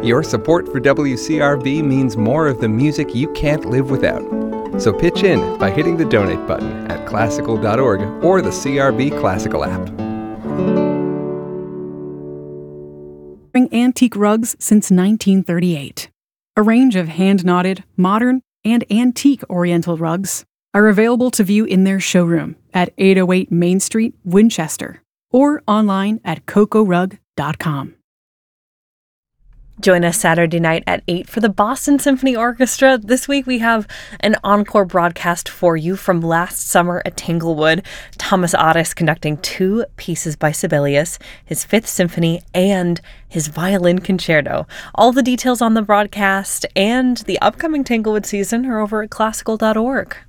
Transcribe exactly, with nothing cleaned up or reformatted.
Your support for W C R B means more of the music you can't live without. So pitch in by hitting the donate button at classical dot org or the C R B Classical app. Antique rugs since nineteen thirty-eight. A range of hand-knotted, modern, and antique Oriental rugs are available to view in their showroom at eight oh eight Main Street, Winchester, or online at coco rug dot com. Join us Saturday night at eight for the Boston Symphony Orchestra. This week we have an encore broadcast for you from last summer at Tanglewood. Thomas Otis conducting two pieces by Sibelius, his Fifth Symphony, and his violin concerto. All the details on the broadcast and the upcoming Tanglewood season are over at classical dot org.